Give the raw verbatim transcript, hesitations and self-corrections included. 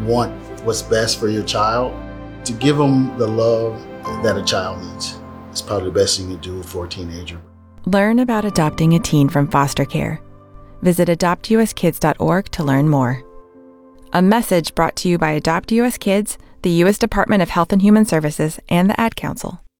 want what's best for your child, to give them the love that a child needs. It's probably the best thing you do for a teenager. Learn about adopting a teen from foster care. Visit adopt u s kids dot org to learn more. A message brought to you by Adopt U S Kids, the U S Department of Health and Human Services, and the Ad Council.